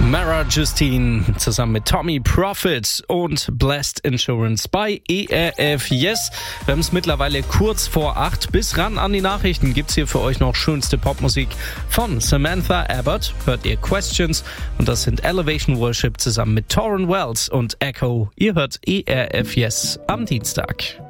Mara Justine zusammen mit Tommy Profit und Blessed Insurance bei ERF Yes. Wir haben es mittlerweile kurz vor 8. Bis ran an die Nachrichten gibt's hier für euch noch schönste Popmusik von Samantha Abbott. Hört ihr Questions und das sind Elevation Worship zusammen mit Torren Wells und Echo. Ihr hört ERF Yes am Dienstag.